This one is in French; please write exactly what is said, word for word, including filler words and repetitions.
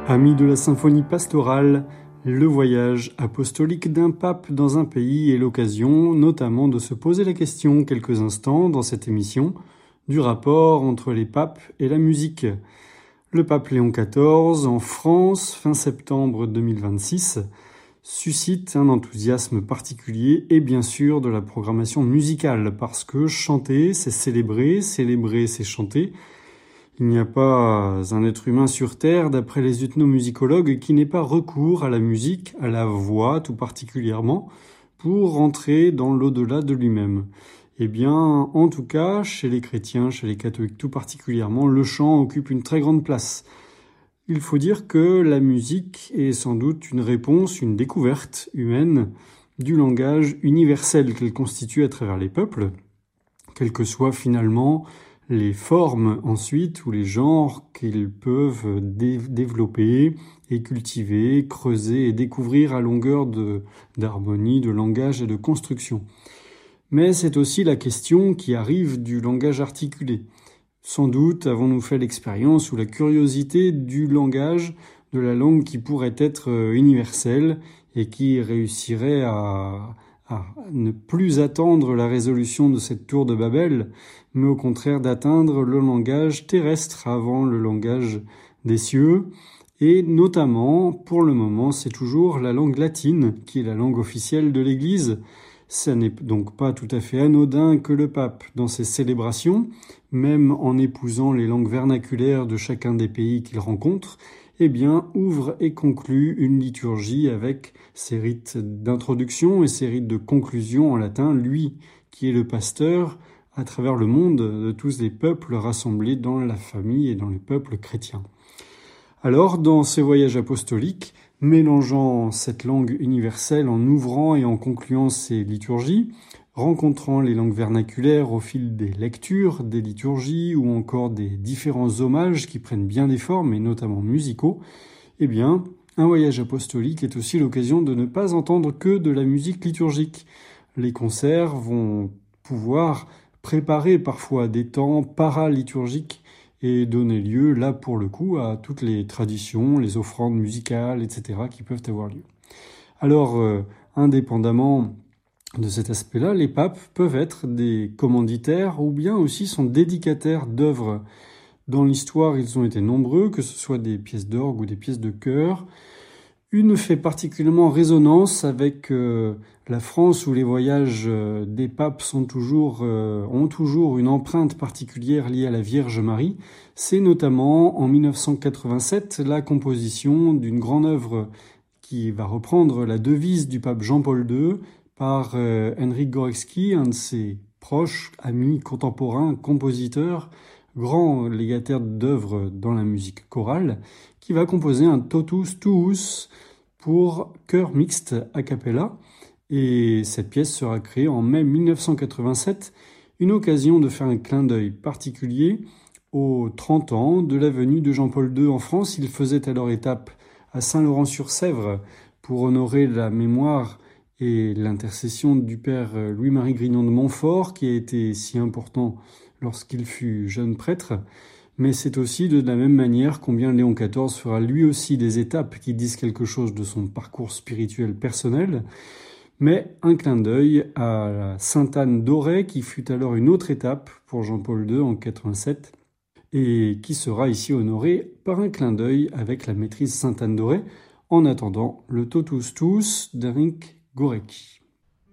Amis de la symphonie pastorale, le voyage apostolique d'un pape dans un pays est l'occasion notamment de se poser la question quelques instants dans cette émission du rapport entre les papes et la musique. Le pape Léon quatorze, en France, fin septembre deux mille vingt-six, suscite un enthousiasme particulier et bien sûr de la programmation musicale, parce que chanter, c'est célébrer, célébrer, c'est chanter. Il n'y a pas un être humain sur Terre, d'après les ethnomusicologues, qui n'ait pas recours à la musique, à la voix tout particulièrement, pour rentrer dans l'au-delà de lui-même. Eh bien, en tout cas, chez les chrétiens, chez les catholiques tout particulièrement, le chant occupe une très grande place. Il faut dire que la musique est sans doute une réponse, une découverte humaine du langage universel qu'elle constitue à travers les peuples, quelles que soient finalement les formes ensuite ou les genres qu'ils peuvent dé- développer et cultiver, creuser et découvrir à longueur de, d'harmonie, de langage et de construction. Mais c'est aussi la question qui arrive du langage articulé. Sans doute avons-nous fait l'expérience ou la curiosité du langage, de la langue qui pourrait être universelle et qui réussirait à, à ne plus attendre la résolution de cette tour de Babel, mais au contraire d'atteindre le langage terrestre avant le langage des cieux. Et notamment, pour le moment, c'est toujours la langue latine qui est la langue officielle de l'Église. Ça n'est donc pas tout à fait anodin que le pape, dans ses célébrations, même en épousant les langues vernaculaires de chacun des pays qu'il rencontre, eh bien, ouvre et conclut une liturgie avec ses rites d'introduction et ses rites de conclusion en latin, lui qui est le pasteur à travers le monde de tous les peuples rassemblés dans la famille et dans les peuples chrétiens. Alors, dans ces voyages apostoliques, mélangeant cette langue universelle en ouvrant et en concluant ces liturgies, rencontrant les langues vernaculaires au fil des lectures, des liturgies ou encore des différents hommages qui prennent bien des formes et notamment musicaux, eh bien, un voyage apostolique est aussi l'occasion de ne pas entendre que de la musique liturgique. Les concerts vont pouvoir préparer parfois des temps paraliturgiques et donner lieu, là pour le coup, à toutes les traditions, les offrandes musicales, et cetera qui peuvent avoir lieu. Alors, euh, indépendamment de cet aspect-là, les papes peuvent être des commanditaires ou bien aussi sont dédicataires d'œuvres. Dans l'histoire, ils ont été nombreux, que ce soit des pièces d'orgue ou des pièces de chœur. Une fait particulièrement résonance avec euh, la France où les voyages euh, des papes sont toujours, euh, ont toujours une empreinte particulière liée à la Vierge Marie. C'est notamment en dix-neuf cent quatre-vingt-sept la composition d'une grande œuvre qui va reprendre la devise du pape Jean-Paul deux par euh, Henryk Górecki, un de ses proches, amis, contemporains, compositeurs, grand légataire d'œuvres dans la musique chorale, qui va composer un totus tuus pour chœur mixte a cappella. Et cette pièce sera créée en mai dix-neuf cent quatre-vingt-sept, une occasion de faire un clin d'œil particulier aux trente ans de la venue de Jean-Paul deux en France. Il faisait alors étape à Saint-Laurent-sur-Sèvre pour honorer la mémoire et l'intercession du père Louis-Marie Grignon de Montfort, qui a été si important lorsqu'il fut jeune prêtre. Mais c'est aussi de la même manière combien Léon quatorze fera lui aussi des étapes qui disent quelque chose de son parcours spirituel personnel, mais un clin d'œil à la Sainte-Anne d'Auray, qui fut alors une autre étape pour Jean-Paul deux en quatre-vingt-sept, et qui sera ici honorée par un clin d'œil avec la maîtrise Sainte-Anne d'Auray, en attendant le Totus Tuus d'Henryk Górecki.